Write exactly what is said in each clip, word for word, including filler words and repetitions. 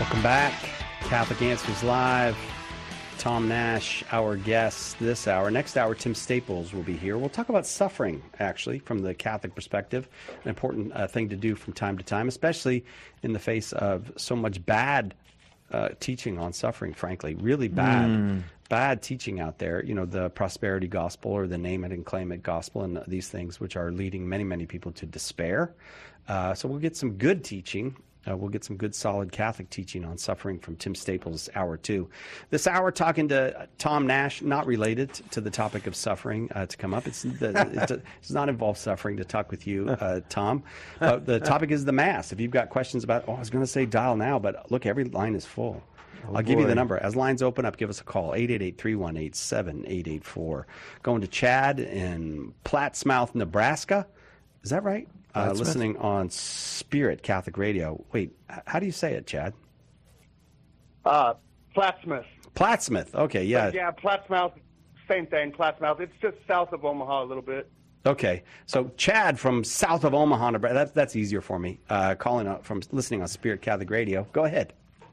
Welcome back. Catholic Answers Live. Tom Nash, our guest this hour. Next hour, Tim Staples will be here. We'll talk about suffering, actually, from the Catholic perspective. An important uh, thing to do from time to time, especially in the face of so much bad uh, teaching on suffering, frankly. Really bad, mm. bad teaching out there. You know, the prosperity gospel or the name it and claim it gospel and these things, which are leading many, many people to despair. Uh, so we'll get some good teaching. Uh, we'll get some good, solid Catholic teaching on suffering from Tim Staples, hour two. This hour, talking to Tom Nash, not related to the topic of suffering uh, to come up. It's the, it does not involve suffering to talk with you, uh, Tom. Uh, the topic is the Mass. If you've got questions about, oh, I was going to say dial now, but look, every line is full. Oh, I'll give boy. you the number. As lines open up, give us a call, eight eight eight, three one eight, seven eight eight four. Going to Chad in Plattsmouth, Nebraska. Is that right? Uh, listening on Spirit Catholic Radio. Wait, how do you say it, Chad? Uh, Plattsmouth. Plattsmouth. Okay, yeah. But yeah, Plattsmouth, same thing, Plattsmouth. It's just south of Omaha a little bit. Okay, so Chad from south of Omaha, Nebraska. That's, that's easier for me, uh, calling out from listening on Spirit Catholic Radio. Go ahead.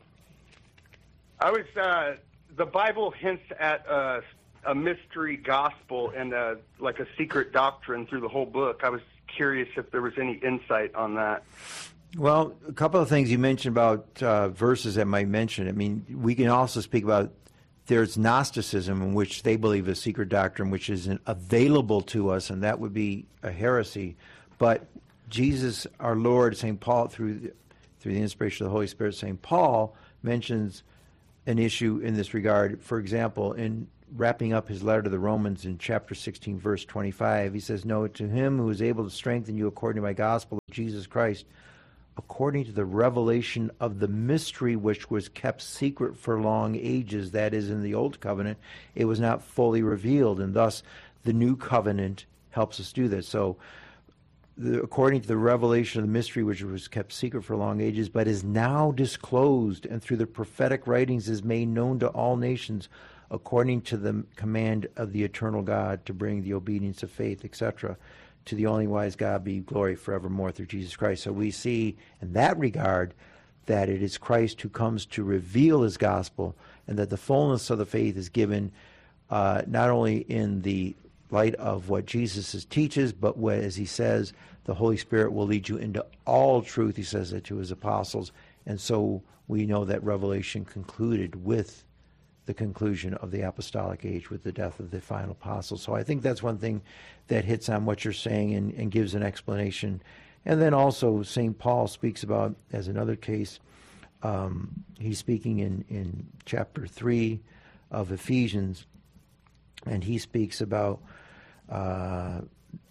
I was, uh, the Bible hints at uh, a mystery gospel and uh, like a secret doctrine through the whole book. I was curious if there was any insight on that. Well, a couple of things you mentioned about uh, verses that might mention. I mean, we can also speak about there's Gnosticism, in which they believe a secret doctrine which isn't available to us, and that would be a heresy. But Jesus, our Lord, Saint Paul, through the, through the inspiration of the Holy Spirit, Saint Paul mentions an issue in this regard. For example, in wrapping up his letter to the Romans in chapter sixteen, verse twenty-five, he says, "No, to him who is able to strengthen you according to my gospel of Jesus Christ, according to the revelation of the mystery which was kept secret for long ages," that is, in the Old Covenant, it was not fully revealed, and thus the New Covenant helps us do this. So, the, according to the revelation of the mystery which was kept secret for long ages, but is now disclosed, and through the prophetic writings is made known to all nations, according to the command of the eternal God, to bring the obedience of faith, et cetera. To the only wise God be glory forevermore through Jesus Christ. So we see in that regard that it is Christ who comes to reveal his gospel, and that the fullness of the faith is given uh, not only in the light of what Jesus teaches, but what, as he says, the Holy Spirit will lead you into all truth. He says that to his apostles. And so we know that Revelation concluded with the conclusion of the apostolic age, with the death of the final apostle. So I think that's one thing that hits on what you're saying and, and gives an explanation. And then also Saint Paul speaks about, as another case, um, he's speaking in, in chapter three of Ephesians, and he speaks about uh,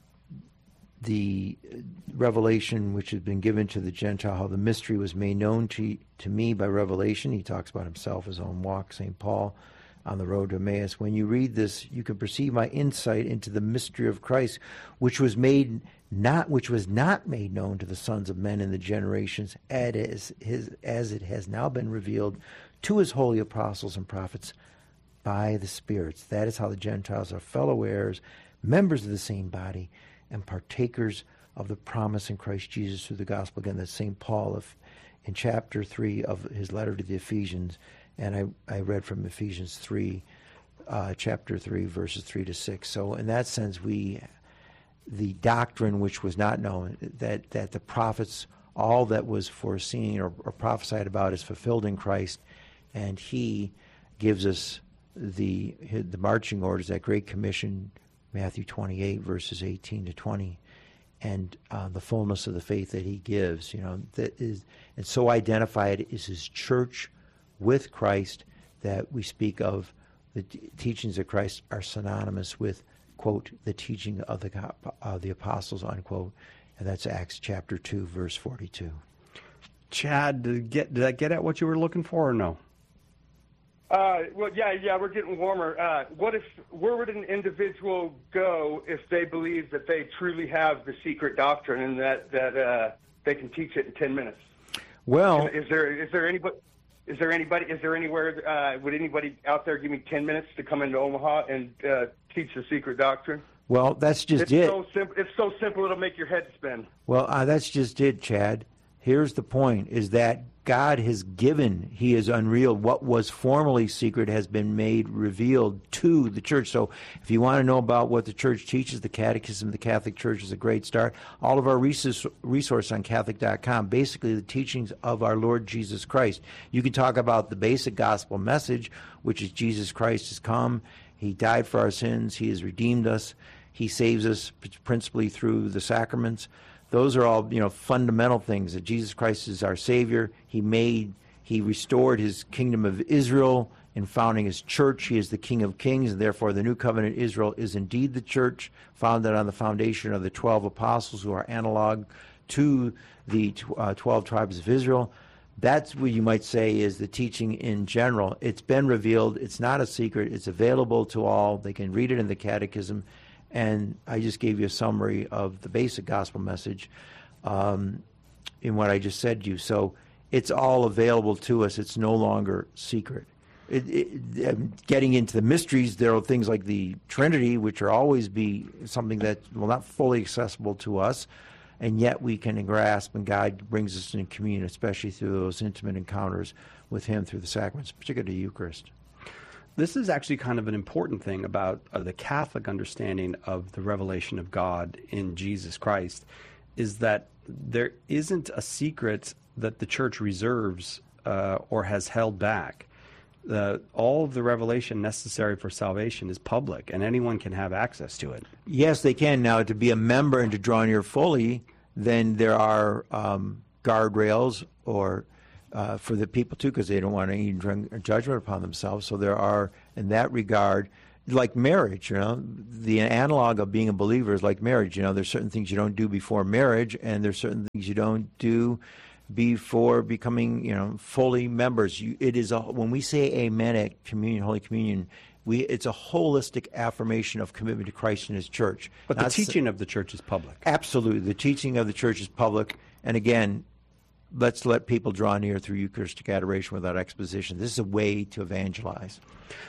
the revelation which has been given to the Gentile, how the mystery was made known to to me by revelation. He talks about himself, his own walk, Saint Paul, on the road to Emmaus. When you read this, you can perceive my insight into the mystery of Christ, which was made not which was not made known to the sons of men in the generations, as his as it has now been revealed to his holy apostles and prophets by the spirits. That is how the Gentiles are fellow heirs, members of the same body, and partakers of the promise in Christ Jesus through the gospel. Again, that's Saint Paul of, in chapter three of his letter to the Ephesians, and I, I read from Ephesians three, uh, chapter three, verses three to six. So in that sense, we, the doctrine which was not known, that, that the prophets, all that was foreseen or, or prophesied about is fulfilled in Christ, and he gives us the the marching orders, that Great Commission, Matthew twenty-eight, verses eighteen to twenty, and uh, the fullness of the faith that he gives, you know, that is, and so identified is his church with Christ that we speak of the t- teachings of Christ are synonymous with, quote, the teaching of the uh, the apostles, unquote, and that's Acts chapter two, verse forty-two. Chad, did, get, did I get at what you were looking for or no? Uh, well, yeah, yeah, we're getting warmer. Uh, what if, where would an individual go if they believe that they truly have the secret doctrine and that that uh, they can teach it in ten minutes? Well, is, is there is there anybody is there anybody is there anywhere uh, would anybody out there give me ten minutes to come into Omaha and uh, teach the secret doctrine? Well, that's just it's it. So simple. It's so simple it'll make your head spin. Well, uh, that's just it, Chad. Here's the point, is that God has given, he is unreal. What was formerly secret has been made revealed to the church. So if you want to know about what the church teaches, the Catechism of the Catholic Church is a great start. All of our resource, resource on Catholic dot com, basically the teachings of our Lord Jesus Christ. You can talk about the basic gospel message, which is Jesus Christ has come. He died for our sins. He has redeemed us. He saves us principally through the sacraments. Those are all, you know, fundamental things, that Jesus Christ is our Savior. He made, he restored his kingdom of Israel in founding his church. He is the King of Kings, and therefore the New Covenant Israel is indeed the church, founded on the foundation of the twelve apostles, who are analog to the uh, twelve tribes of Israel. That's what you might say is the teaching in general. It's been revealed. It's not a secret. It's available to all. They can read it in the Catechism. And I just gave you a summary of the basic gospel message um, in what I just said to you. So it's all available to us. It's no longer secret. It, it, getting into the mysteries, there are things like the Trinity, which are always be something that will not fully accessible to us, and yet we can grasp, and God brings us in communion, especially through those intimate encounters with him through the sacraments, particularly the Eucharist. This is actually kind of an important thing about uh, the Catholic understanding of the revelation of God in Jesus Christ, is that there isn't a secret that the Church reserves uh, or has held back. Uh, all of the revelation necessary for salvation is public, and anyone can have access to it. Yes, they can. Now, to be a member and to draw near fully, then there are um, guardrails or Uh, for the people, too, because they don't want any judgment upon themselves. So there are, in that regard, like marriage, you know, the analog of being a believer is like marriage. You know, there's certain things you don't do before marriage, and there's certain things you don't do before becoming, you know, fully members. You, it is a, when we say amen at communion, Holy Communion, we it's a holistic affirmation of commitment to Christ and his church. But the teaching of the church is public. Absolutely. The teaching of the church is public. And again, let's let people draw near through Eucharistic adoration without exposition. This is a way to evangelize.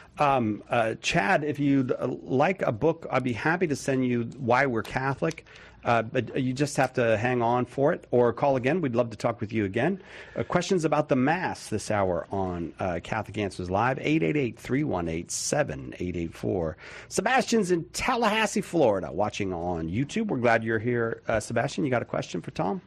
Um, uh, Chad, if you'd uh, like a book, I'd be happy to send you Why We're Catholic. Uh, but you just have to hang on for it or call again. We'd love to talk with you again. Uh, questions about the Mass this hour on uh, Catholic Answers Live, eight eight eight, three one eight, seven eight eight four. Sebastian's in Tallahassee, Florida, watching on YouTube. We're glad you're here. Uh, Sebastian, you got a question for Tom?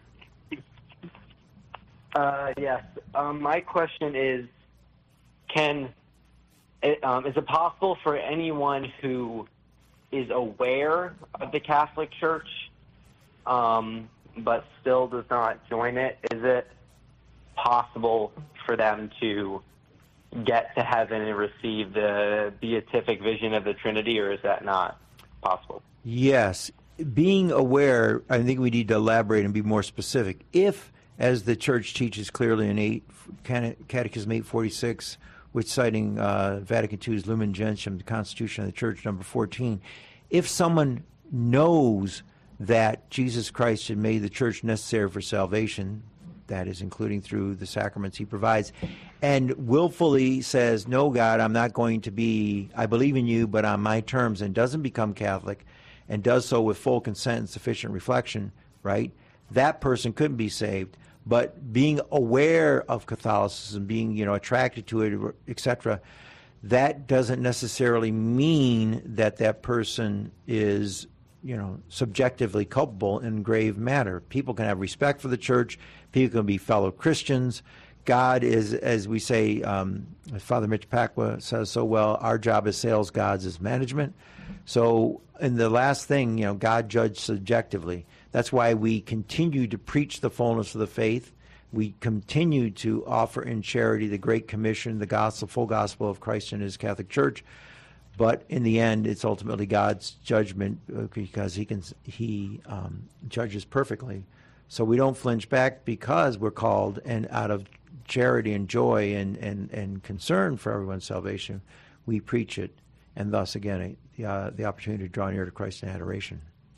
Uh, yes. Um, my question is, can it, um, is it possible for anyone who is aware of the Catholic Church um, but still does not join it, is it possible for them to get to heaven and receive the beatific vision of the Trinity, or is that not possible? Yes. Being aware, I think we need to elaborate and be more specific. If, as the Church teaches clearly in eight, Catechism eight forty-six, which citing uh, Vatican two's Lumen Gentium, the Constitution of the Church, number fourteen, if someone knows that Jesus Christ had made the Church necessary for salvation, that is including through the sacraments he provides, and willfully says, no, God, I'm not going to be, I believe in you, but on my terms, and doesn't become Catholic, and does so with full consent and sufficient reflection, right, that person couldn't be saved. But being aware of Catholicism, being, you know, attracted to it, et cetera, that doesn't necessarily mean that that person is, you know, subjectively culpable in grave matter. People can have respect for the Church. People can be fellow Christians. God is, as we say, um, Father Mitch Pacwa says so well, our job as sales gods is management. So, in the last thing, you know, God judged subjectively. That's why we continue to preach the fullness of the faith. We continue to offer in charity the Great Commission, the gospel, full gospel of Christ and his Catholic Church. But in the end, it's ultimately God's judgment because he can he um, judges perfectly. So we don't flinch back because we're called, and out of charity and joy and, and, and concern for everyone's salvation, we preach it. And thus, again, the, uh, the opportunity to draw near to Christ in adoration.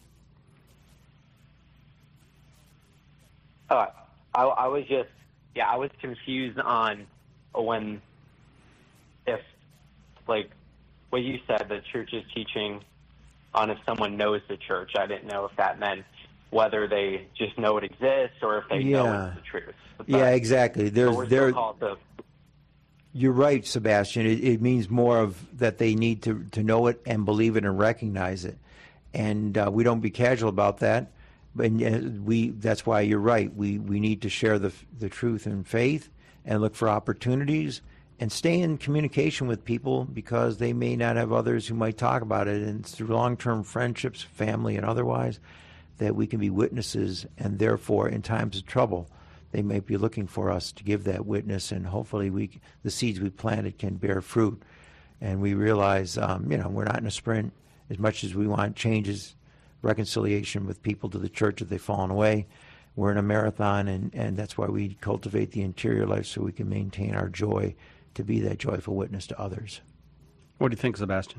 Oh, I, I was just, yeah, I was confused on when, if, like, what you said, the Church's teaching on if someone knows the Church. I didn't know if that meant whether they just know it exists or if they Yeah. know it's the truth. But, Yeah, exactly. but There's we're still there. called to. You're right, Sebastian. It, it means more of that they need to, to know it and believe it and recognize it, and uh, we don't be casual about that. And uh, we that's why you're right. We we need to share the the truth in faith and look for opportunities and stay in communication with people because they may not have others who might talk about it. And it's through long-term friendships, family, and otherwise, that we can be witnesses. And therefore, in times of trouble, they may be looking for us to give that witness, and hopefully we, the seeds we planted can bear fruit. And we realize, um, you know, we're not in a sprint. As much as we want changes, reconciliation with people to the church if they've fallen away, we're in a marathon, and, and that's why we cultivate the interior life so we can maintain our joy to be that joyful witness to others. What do you think, Sebastian?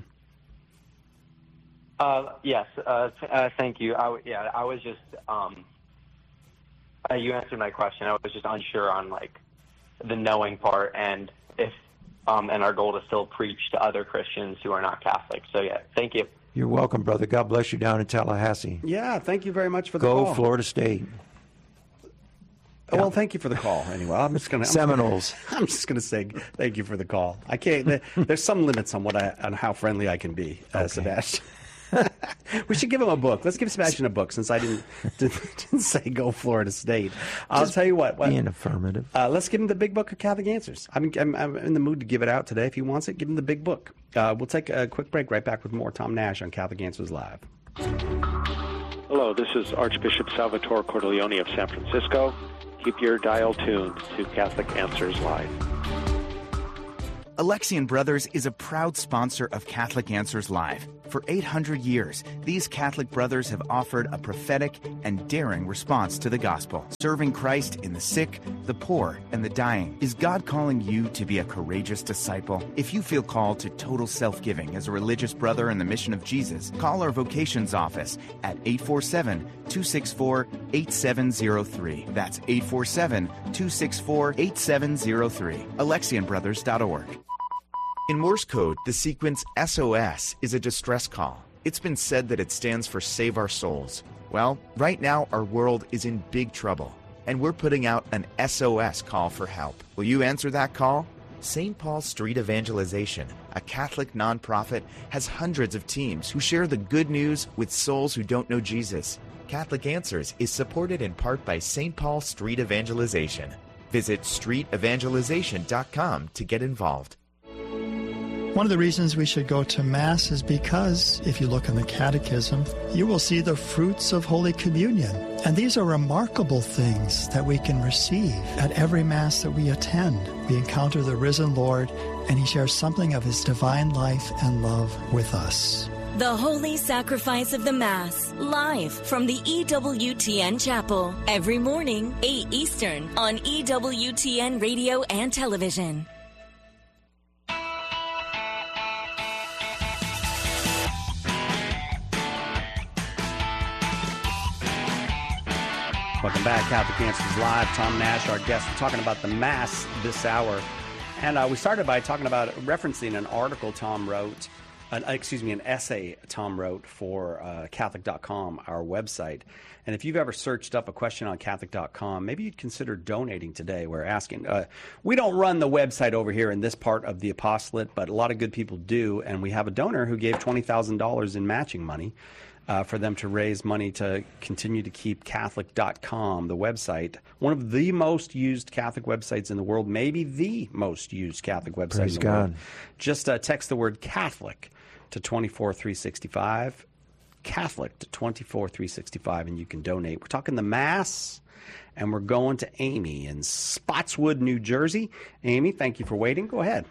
Uh, yes, uh, th- uh, thank you. I w- yeah, I was just, um, uh, you answered my question. I was just unsure on, like, the knowing part and if, um, and our goal to still preach to other Christians who are not Catholic. So, yeah, thank you. You're welcome, brother. God bless you down in Tallahassee. Yeah, thank you very much for the Go call. Florida State. Oh, well, thank you for the call. Anyway, I'm just going to Seminoles. I'm just going to say thank you for the call. I can't. There's some limits on what I on how friendly I can be, uh, Okay. Sebastian. We should give him a book. Let's give Sebastian a book since I didn't didn't, didn't say go Florida State. I'll Just tell you what. what Be an affirmative. uh, let's give him the Big Book of Catholic Answers. I'm, I'm, I'm in the mood to give it out today. If he wants it, give him the Big Book. Uh, we'll take a quick break. Right back with more Tom Nash on Catholic Answers Live. Hello, this is Archbishop Salvatore Cordileone of San Francisco. Keep your dial tuned to Catholic Answers Live. Alexian Brothers is a proud sponsor of Catholic Answers Live. For eight hundred years, these Catholic brothers have offered a prophetic and daring response to the gospel, serving Christ in the sick, the poor, and the dying. Is God calling you to be a courageous disciple? If you feel called to total self-giving as a religious brother in the mission of Jesus, call our vocations office at eight four seven, two six four, eight seven zero three. That's eight four seven, two six four, eight seven zero three. Alexian Brothers dot org. In Morse code, the sequence S O S is a distress call. It's been said that it stands for Save Our Souls. Well, right now our world is in big trouble, and we're putting out an S O S call for help. Will you answer that call? Saint Paul Street Evangelization, a Catholic nonprofit, has hundreds of teams who share the good news with souls who don't know Jesus. Catholic Answers is supported in part by Saint Paul Street Evangelization. Visit street evangelization dot com to get involved. One of the reasons we should go to Mass is because, if you look in the Catechism, you will see the fruits of Holy Communion. And these are remarkable things that we can receive at every Mass that we attend. We encounter the risen Lord, and He shares something of His divine life and love with us. The Holy Sacrifice of the Mass, live from the E W T N Chapel, every morning, eight Eastern, on E W T N Radio and Television. Welcome back, Catholic Answers Live. Tom Nash, our guest, We're talking about the Mass this hour. And uh, we started by talking about referencing an article Tom wrote, an, excuse me, an essay Tom wrote for uh, Catholic dot com, our website. And if you've ever searched up a question on Catholic dot com, maybe you'd consider donating today. We're asking. Uh, we don't run the website over here in this part of the apostolate, but a lot of good people do. And we have a donor who gave twenty thousand dollars in matching money Uh, for them to raise money to continue to keep Catholic dot com, the website, one of the most used Catholic websites in the world, maybe the most used Catholic website Praise in the God. world. Just uh, text the word Catholic to two four three six five, Catholic to two four three six five, and you can donate. We're talking the Mass, and we're going to Amy in Spotswood, New Jersey. Amy, thank you for waiting. Go ahead.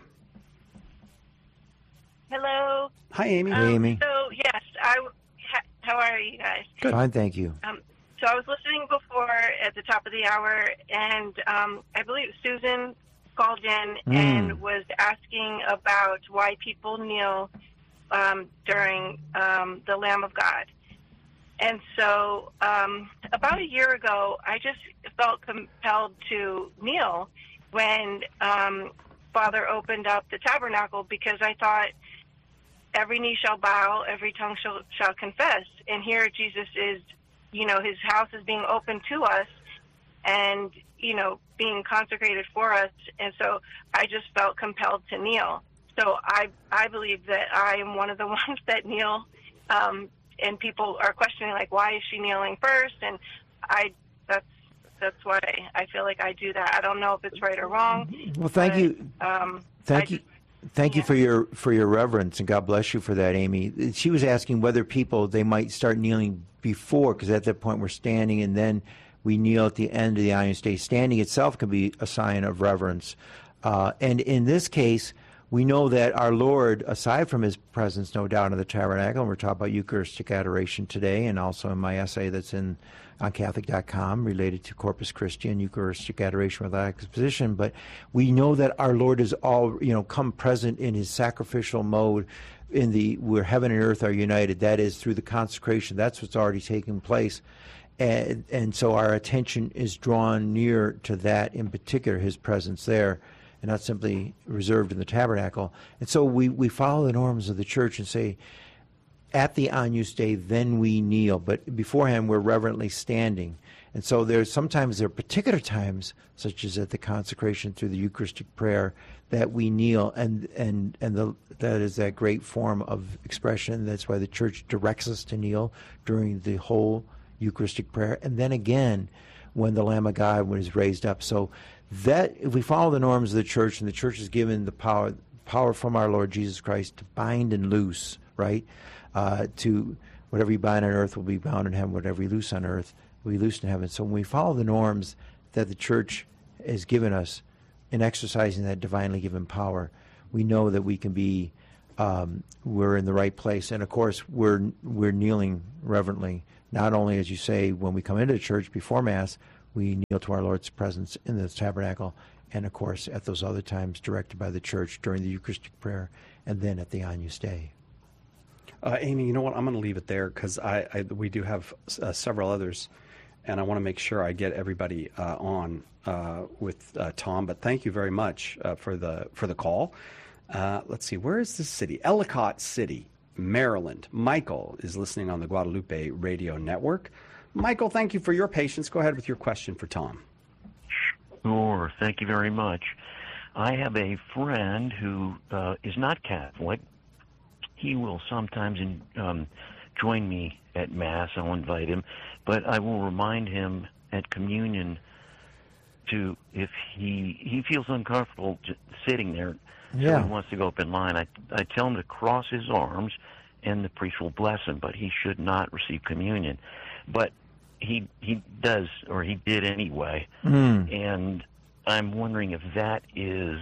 Hello. Hi, Amy. Hey, Amy. So, yes, I, ha- how are you guys? Good. Fine, thank you. Um, so I was listening before at the top of the hour, and um, I believe Susan called in Mm. and was asking about why people kneel um, during um, the Lamb of God. And so um, about a year ago, I just felt compelled to kneel when um, Father opened up the tabernacle, because I thought every knee shall bow, every tongue shall, shall confess. And here Jesus is you know, his house is being opened to us and, you know, being consecrated for us. And so I just felt compelled to kneel. So I I believe that I am one of the ones that kneel, um, and people are questioning, like, why is she kneeling first? And I that's that's why I feel like I do that. I don't know if it's right or wrong. Well, thank but, you. Um, thank I you. Just, Thank yeah. you for your for your reverence, and God bless you for that, Amy. She was asking whether people, they might start kneeling before, because at that point we're standing, and then we kneel at the end of the Agnus Dei. Standing itself can be a sign of reverence. Uh, and in this case, we know that our Lord, aside from his presence, no doubt, in the tabernacle, and we're talking about Eucharistic adoration today, and also in my essay that's in on Catholic dot com related to Corpus Christi and Eucharistic adoration without exposition. But we know that our Lord is all, you know, come present in his sacrificial mode in the where heaven and earth are united. That is through the consecration. That's what's already taking place. And, and so our attention is drawn near to that in particular, his presence there, and not simply reserved in the tabernacle. And so we, we follow the norms of the church and say, at the Agnus Dei, then we kneel. But beforehand, we're reverently standing. And so there's sometimes there are particular times, such as at the consecration through the Eucharistic prayer, that we kneel, and and and the, that is that great form of expression. That's why the church directs us to kneel during the whole Eucharistic prayer, and then again when the Lamb of God was raised up. So that if we follow the norms of the church, and the church is given the power power from our Lord Jesus Christ to bind and loose, right? Uh, to whatever you bind on earth will be bound in heaven, whatever you loose on earth will be loosed in heaven. So when we follow the norms that the church has given us in exercising that divinely given power, we know that we can be, um, we're in the right place. And of course, we're we're kneeling reverently, not only, as you say, when we come into the church before Mass, we kneel to our Lord's presence in the tabernacle, and of course at those other times directed by the church during the Eucharistic prayer, and then at the Agnus Dei. Uh, Amy, you know what? I'm going to leave it there because I, I we do have uh, several others, and I want to make sure I get everybody uh, on uh, with uh, Tom. But thank you very much uh, for the for the call. Uh, let's see, where is this city? Ellicott City, Maryland. Michael is listening on the Guadalupe Radio Network. Michael, thank you for your patience. Go ahead with your question for Tom. Sure. Thank you very much. I have a friend who uh, is not Catholic. He will sometimes in, um, join me at Mass. I'll invite him, but I will remind him at communion to, if he he feels uncomfortable just sitting there, yeah. so he wants to go up in line, I, I tell him to cross his arms, and the priest will bless him, but he should not receive communion. But he he does, or he did anyway, mm. and I'm wondering if that is...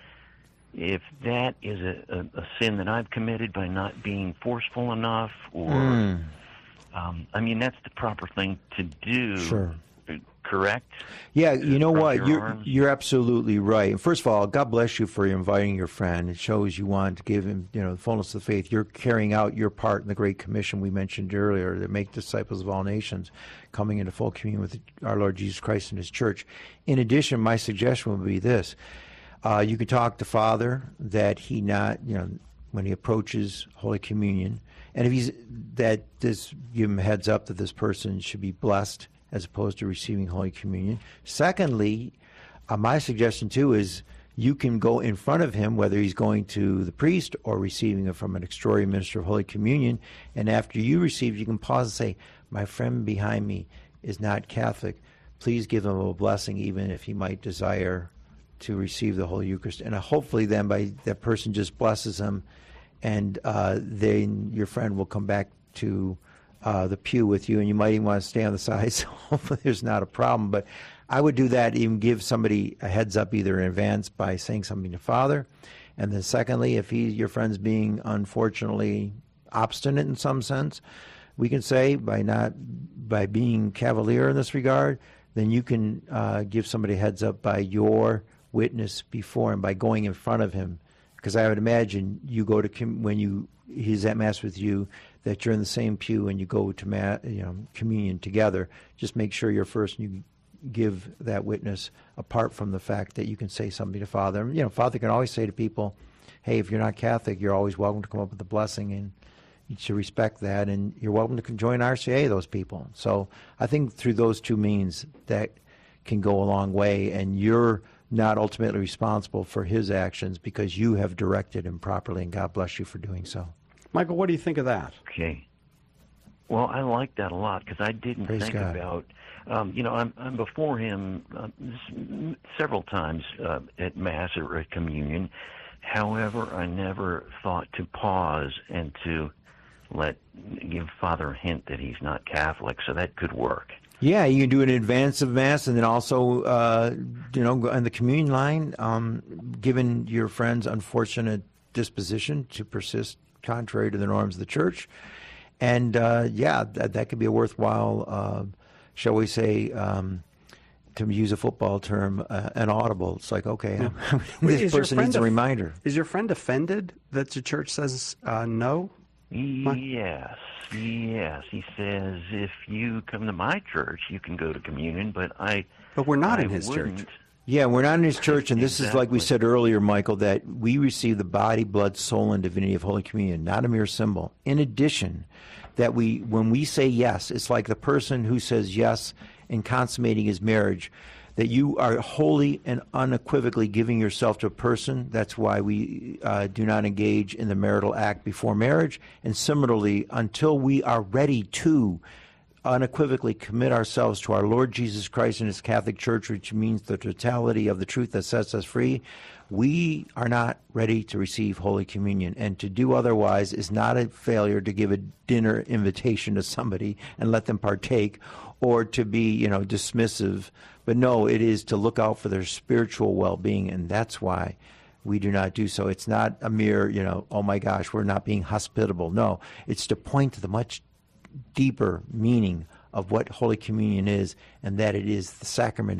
if that is a, a, a sin that I've committed by not being forceful enough, or, mm. um, I mean, that's the proper thing to do. Sure. Correct? Yeah, you know what? Your You're arms. you're absolutely right. First of all, God bless you for inviting your friend. It shows you want to give him, you know, the fullness of the faith. You're carrying out your part in the Great Commission we mentioned earlier, to make disciples of all nations, coming into full communion with our Lord Jesus Christ and his church. In addition, my suggestion would be this. Uh, you can talk to Father that he not, you know, when he approaches Holy Communion, and if he's, that this, give him a heads up that this person should be blessed as opposed to receiving Holy Communion. Secondly, uh, my suggestion too is you can go in front of him, whether he's going to the priest or receiving it from an extraordinary minister of Holy Communion, and after you receive, you can pause and say, my friend behind me is not Catholic. Please give him a blessing, even if he might desire to receive the Holy Eucharist. And hopefully then by that person just blesses him, and uh, then your friend will come back to uh, the pew with you, and you might even want to stay on the side, so hopefully there's not a problem. But I would do that, even give somebody a heads up either in advance by saying something to Father, and then secondly, if he, your friend's being unfortunately obstinate in some sense, we can say by not by being cavalier in this regard, then you can uh, give somebody a heads up by your witness before him, by going in front of him, because I would imagine you go to com- when you he's at Mass with you, that you're in the same pew and you go to ma- you know communion together. Just make sure you're first and you give that witness, apart from the fact that you can say something to Father. You know, Father can always say to people, "Hey, if you're not Catholic, you're always welcome to come up with a blessing and you should respect that, and you're welcome to join R C A, those people. So I think through those two means, that can go a long way, and you're not ultimately responsible for his actions because you have directed him properly, and God bless you for doing so. Michael, what do you think of that? Okay. Well, I like that a lot because I didn't Praise think God. about, um, you know, I'm, I'm before him uh, s- several times uh, at Mass or at Communion. However, I never thought to pause and to let give Father a hint that he's not Catholic, so that could work. Yeah, you can do it in advance of Mass, and then also, uh, you know, on the communion line, um, given your friend's unfortunate disposition to persist contrary to the norms of the Church. And, uh, yeah, that, that could be a worthwhile, uh, shall we say, um, to use a football term, uh, an audible. It's like, okay, Yeah. this Is your person friend needs a off- reminder. Is your friend offended that the church says uh, no? Yes, yes. He says, if you come to my church, you can go to communion, but I... But we're not I in his wouldn't. church. Yeah, we're not in his church, and this is like we Exactly. said earlier, Michael, that we receive the body, blood, soul, and divinity of Holy Communion, not a mere symbol. In addition, that we, when we say yes, it's like the person who says yes in consummating his marriage, that you are wholly and unequivocally giving yourself to a person. That's why we uh, do not engage in the marital act before marriage. And similarly, until we are ready to unequivocally commit ourselves to our Lord Jesus Christ and his Catholic Church, which means the totality of the truth that sets us free, we are not ready to receive Holy Communion. And to do otherwise is not a failure to give a dinner invitation to somebody and let them partake, or to be, you know, dismissive. But no, it is to look out for their spiritual well-being, and that's why we do not do so. It's not a mere, you know, oh my gosh, we're not being hospitable. No, it's to point to the much deeper meaning of what Holy Communion is, and that it is the sacrament